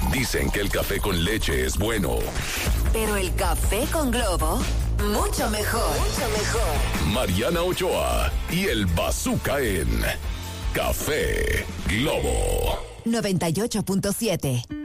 Dicen que el café con leche es bueno. Pero el café con Globo, mucho mejor. Mucho mejor. Mariana Ochoa y el Bazooka en Café Globo 98.7.